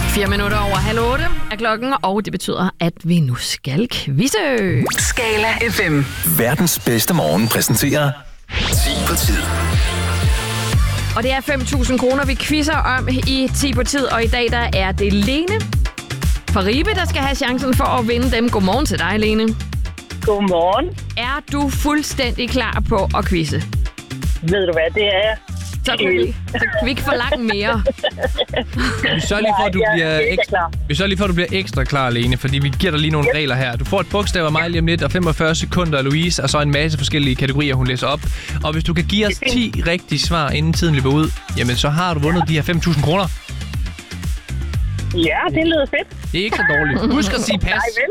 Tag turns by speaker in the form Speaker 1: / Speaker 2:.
Speaker 1: 4 minutter over 7:30 er klokken, og det betyder, at vi nu skal quizze.
Speaker 2: Skala FM.
Speaker 3: Verdens bedste morgen præsenterer 10 på tid.
Speaker 1: Og det er 5.000 kroner, vi quizzer om i 10 på tid, og i dag der er det Lene fra Ribe, der skal have chancen for at vinde dem. Godmorgen til dig, Lene.
Speaker 4: Godmorgen.
Speaker 1: Er du fuldstændig klar på at quizze?
Speaker 4: Ved du hvad, det er jeg.
Speaker 1: Så kan vi ikke forlange mere.
Speaker 5: Vi sørger lige for, at du bliver ekstra klar, Lene, fordi vi giver dig lige nogle regler her. Du får et bogstav af mig lige om lidt, og 45 sekunder af Louise, og så en masse forskellige kategorier, hun læser op. Og hvis du kan give os 10 rigtige svar, inden tiden løber ud, jamen så har du vundet de her 5.000 kroner.
Speaker 4: Ja, det lyder fedt.
Speaker 5: Det er ikke så dårligt. Husk at sige pas.